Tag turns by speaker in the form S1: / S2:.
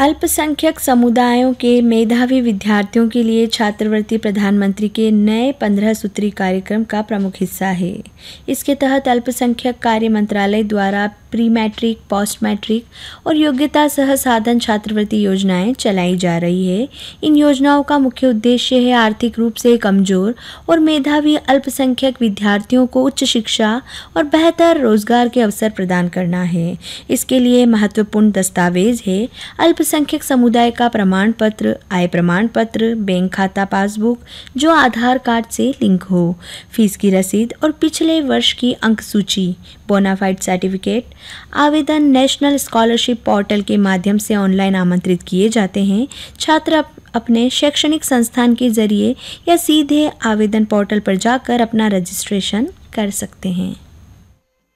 S1: अल्पसंख्यक समुदायों के मेधावी विद्यार्थियों के लिए छात्रवृत्ति प्रधानमंत्री के नए 15 सूत्री कार्यक्रम का प्रमुख हिस्सा है। इसके तहत अल्पसंख्यक कार्य मंत्रालय द्वारा प्री मैट्रिक, पोस्ट मैट्रिक और योग्यता सह साधन छात्रवृत्ति योजनाएं चलाई जा रही है। इन योजनाओं का मुख्य उद्देश्य है आर्थिक रूप से कमजोर और मेधावी अल्पसंख्यक विद्यार्थियों को उच्च शिक्षा और बेहतर रोजगार के अवसर प्रदान करना है। इसके लिए महत्वपूर्ण दस्तावेज है अल्पसंख्यक समुदाय का प्रमाण पत्र, आय प्रमाण पत्र, बैंक खाता पासबुक जो आधार कार्ड से लिंक हो, फीस की रसीद और पिछले वर्ष की अंक सूची, बोनाफाइड सर्टिफिकेट। आवेदन नेशनल स्कॉलरशिप पोर्टल के माध्यम से ऑनलाइन आमंत्रित किए जाते हैं। छात्र अपने शैक्षणिक संस्थान के जरिए या सीधे आवेदन पोर्टल पर जाकर अपना रजिस्ट्रेशन कर सकते हैं।